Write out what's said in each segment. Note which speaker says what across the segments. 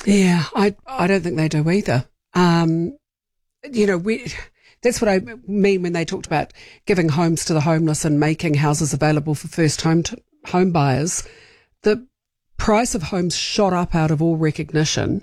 Speaker 1: Yeah, I don't think they do either. That's what I mean when they talked about giving homes to the homeless and making houses available for first home buyers. The price of homes shot up out of all recognition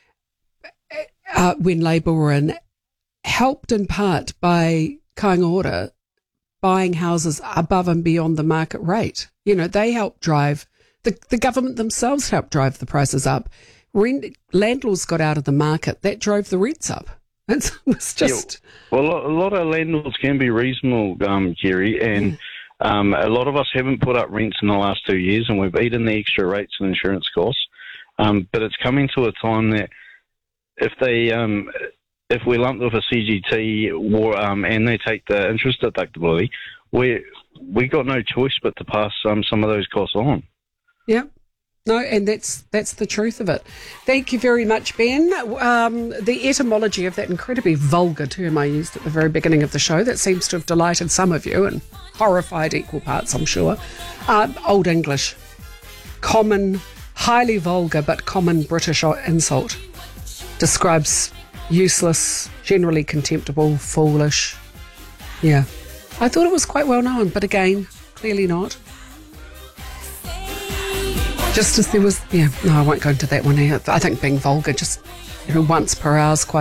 Speaker 1: when Labour were in, helped in part by Kāinga Ora buying houses above and beyond the market rate. They helped drive, the government themselves helped drive the prices up. Landlords got out of the market. That drove the rents up. It was just...
Speaker 2: Yeah, well, a lot of landlords can be reasonable, Kerry, and a lot of us haven't put up rents in the last 2 years, and we've eaten the extra rates and insurance costs. But it's coming to a time that if we lump with a CGT and they take the interest deductibility, we got no choice but to pass some of those costs on.
Speaker 1: Yeah. No, and that's the truth of it. Thank you very much, Ben. The etymology of that incredibly vulgar term I used at the very beginning of the show, that seems to have delighted some of you and horrified equal parts, I'm sure. Old English. Common, highly vulgar but common British insult. Describes useless, generally contemptible, foolish. Yeah. I thought it was quite well known, but again, clearly not. Just as there was, I won't go into that one here. I think being vulgar, just once per hour is quite